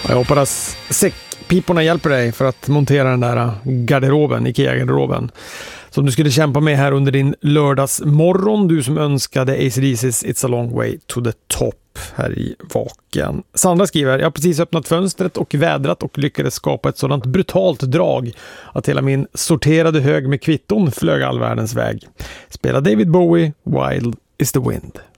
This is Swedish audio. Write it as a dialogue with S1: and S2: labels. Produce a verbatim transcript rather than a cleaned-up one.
S1: Jag hoppas säckpiporna hjälper dig för att montera den där garderoben, Ikea-garderoben, som du skulle kämpa med här under din lördagsmorgon, du som önskade A C D C's It's a long way to the top här i Vaken. Sandra skriver: jag har precis öppnat fönstret och vädrat och lyckades skapa ett sådant brutalt drag att hela min sorterade hög med kvitton flög all världens väg. Spela David Bowie, Wild is the Wind.